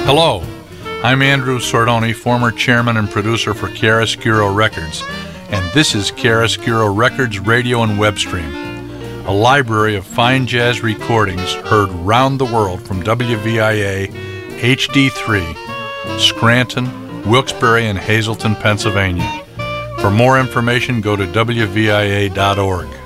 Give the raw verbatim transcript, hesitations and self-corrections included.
Hello, I'm Andrew Sordoni, former chairman and producer for Chiaroscuro Records, and this is Chiaroscuro Records Radio and Web Stream, a library of fine jazz recordings heard round the world from W V I A H D three, Scranton, Wilkes-Barre, and Hazleton, Pennsylvania. For more information, go to W V I A dot org.